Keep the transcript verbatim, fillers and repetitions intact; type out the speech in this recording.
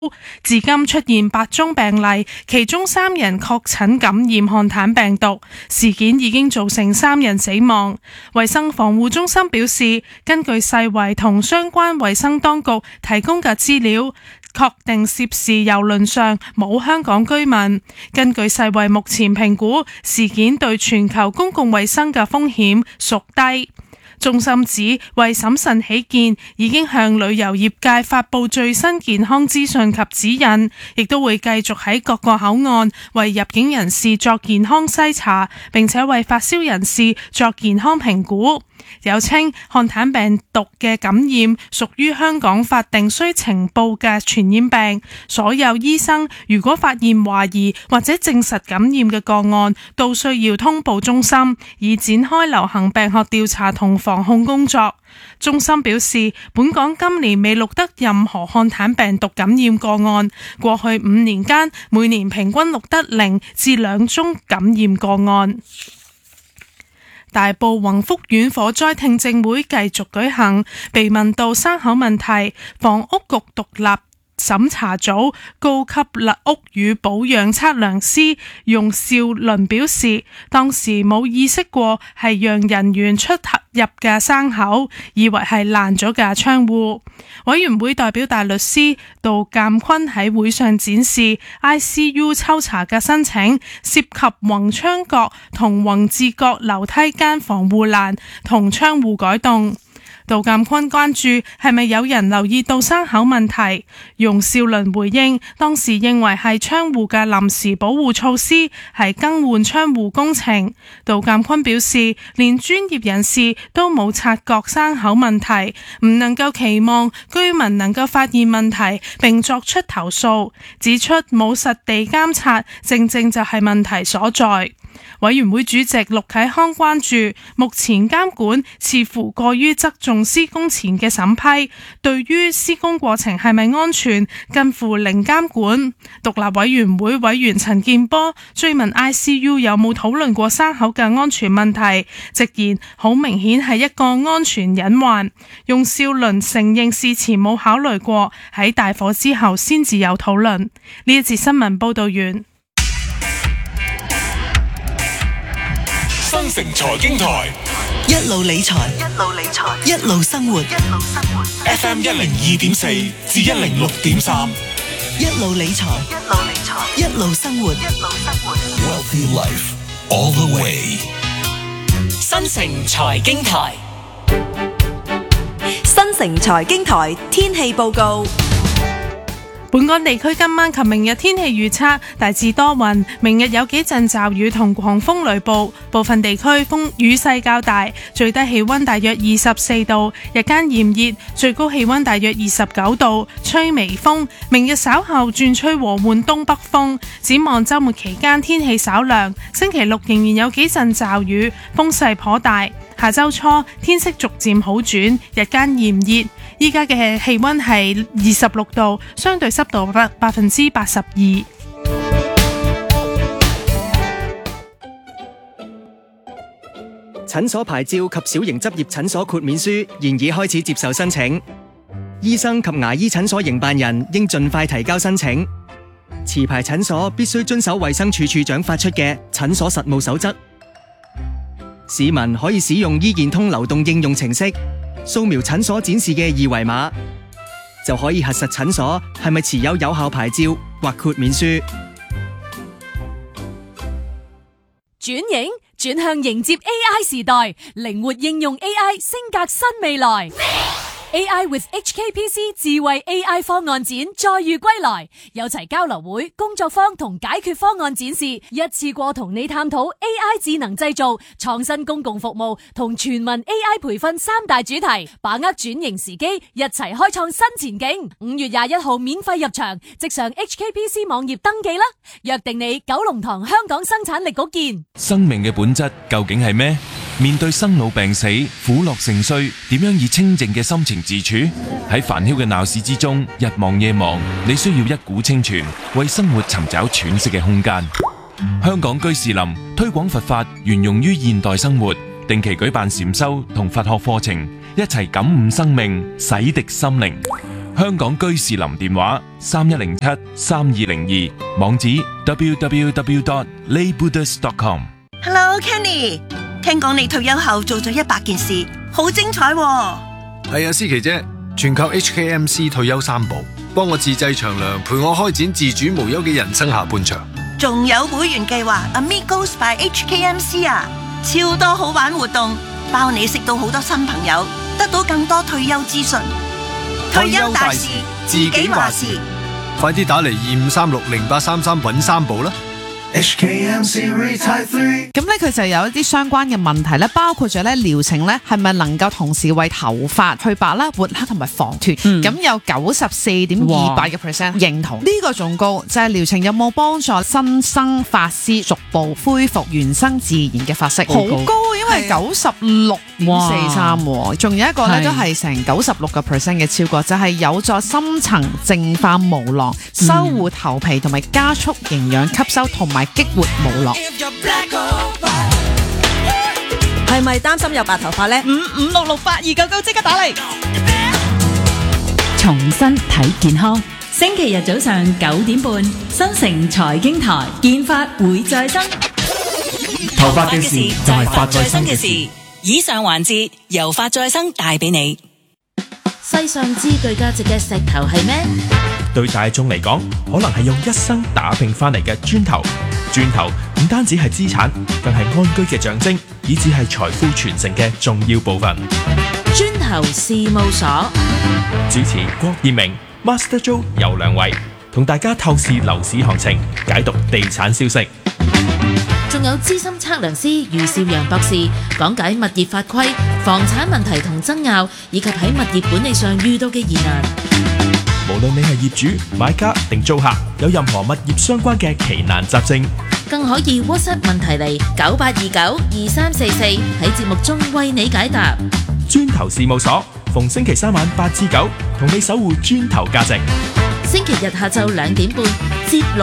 至今出現八宗病例，其中三人確診感染漢坦病毒，事件已經造成三人死亡。衛生防護中心表示，根據世衛同相關衛生當局提供嘅資料，確定涉事郵輪上冇香港居民。根據世衛目前評估，事件對全球公共衛生嘅風險屬低。中心指，為審慎起見，已經向旅遊業界發布最新健康資訊及指引，亦都會繼續喺各個口岸為入境人士作健康篩查，並且為發燒人士作健康評估。有稱漢坦病毒嘅感染屬於香港法定需呈報嘅傳染病，所有醫生如果發現懷疑或者證實感染嘅個案，都需要通報中心，以展開流行病學調查同防控工作。中心表示，本港今年未錄得任何漢坦病毒感染個案，過去五年間每年平均錄得零至兩宗感染個案。大埔宏福苑火災聽證會繼續舉行，被問到山口問題，房屋局獨立審查組高級屋宇保養測量師用少麟表示，當時冇意識過係讓人員出入嘅山口，以為係爛咗嘅窗戶。委員會代表大律師杜鑑坤喺會上展示 I C U 抽查嘅申請，涉及宏窗角同宏字角樓梯間防護欄同窗戶改動。杜鑑坤關注係咪有人留意到山口問題，容少麟回應，當時認為係窗戶嘅臨時保護措施，係更換窗戶工程。杜鑑坤表示，連專業人士都冇察覺山口問題，唔能夠期望居民能夠發現問題並作出投訴，指出冇實地監察，正正就係問題所在。委員會主席陸啟康關注，目前監管似乎過於側重施工前嘅審批，對於施工過程係咪安全近乎零監管。獨立委員會委員陳健波追問 I C U 有冇討論過山口嘅安全問題，直言好明顯係一個安全隱患。用少麟承認事前冇考慮過，喺大火之後先至有討論。呢一節新聞報道完。 新城財經台一路理財，一路理財，一路生活，一路生活。 F M 一零二點四至一零六點三， 一路理財，一路理財，一路生活，一路生活。 Wealthy Life all the way。 新城財經台， 新城財經台天氣報告。 本港地區今晚及明日天氣預測大致多雲，明日有幾陣驟雨同狂風雷暴，部分地區風雨勢較大，最低氣溫大約二十四度，日間炎熱，最高氣溫大約二十九度，吹微風。明日稍後轉吹和緩東北風，展望週末期間天氣稍涼，星期六仍然有幾陣驟雨，風勢頗大。下週初天色逐漸好轉，日間炎熱。依家嘅氣溫係二十六度，相對濕度百百分之八十二。 診所牌照及小型執業診所豁免書現已開始接受申請，醫生及牙醫診所營辦人應盡快提交申請。持牌診所必須遵守衛生署署長發出嘅診所實務守則。市民可以使用醫健通流動應用程式掃描診所展示嘅二維碼，就可以核實診所係咪持有有效牌照或豁免書。 轉型轉向迎接 A I 時代，靈活應用 A I， 升格新未來。A I with H K P C 智慧 A I 方案展再遇歸來，有齊交流會、工作坊同解決方案展示，一次過同你探討 A I 智能製造、創新公共服務同全民 A I 培訓三大主題，把握轉型時機，一齊開創新前景。五月廿一號免費入場，即上 H K P C 網頁登記啦！約定你九龍塘香港生產力局見。 生命嘅本質究竟係咩？面對生老病死、苦樂盛衰，點樣以清靜嘅心情自處？喺煩囂嘅鬧市之中，日忙夜忙，你需要一股清泉，為生活尋找喘息嘅空間。香港居士林推廣佛法，沿用於現代生活，定期舉辦禪修同佛學課程，一齊感悟生命，洗滌心靈。 香港居士林電話三一零七三二零二，網址 double-u double-u double-u dot lay buddhist dot com。 Hello Kenny， 聽講你退休後做咗一百件事，好精彩喎。 係啊，思琪姐，全靠 H K M C 退休三寶，幫我自製長糧，陪我開展自主無憂嘅人生下半場。 仲有會員計劃 Amigos by H K M C 啊，超多好玩活動，包你識到好多新朋友，得到更多退休資訊。退休大事，自己話事。 快啲打嚟二五三六零八三三揾三寶啦！ H K M C Retire three。 咁咧佢就有一啲相關嘅問題咧，包括咗咧療程咧係咪能夠同時為頭髮去白啦、活黑同埋防脫？咁、嗯、有九十四點二八嘅 percent 認同，呢、這個仲高就係、是、療程有冇幫助新生髮絲逐步恢復原生自然嘅髮色？好高，因為九十六點四三，仲有一個咧都係成九十六個 percent 嘅超過，就係、是、有助深層淨化毛囊、修護頭皮同埋加速營養吸收同埋激活毛囊。 係咪擔心有白頭髮呢？ 五五六六八二九九即刻打嚟。 重新睇健康，星期日早上九點半，新城財經台，健髮會再生。 頭髮嘅事就係髮再生嘅事。 以上環節由髮再生帶俾你。 世上之具價值嘅石頭係咩？ 對大眾嚟講，可能係用一生打拼翻嚟嘅磚頭。磚頭唔單止係資產，更係安居嘅象徵，以至係財富傳承嘅重要部分。 磚頭事務所主持郭燕明、Master Joe 有兩位，同大家透視樓市行情，解讀地產消息。 仲有資深測量師余少陽博士講解物業法規、房產問題同爭拗，以及喺物業管理上遇到嘅疑難。 無論你係業主、買家定租客，有任何物業相關嘅奇難雜症， 更可以 WhatsApp 問題嚟九八二九二三四四，喺節目中為你解答。 磚頭事務所逢星期三晚八至九，同你守護磚頭價值。 星期日下晝兩點半至六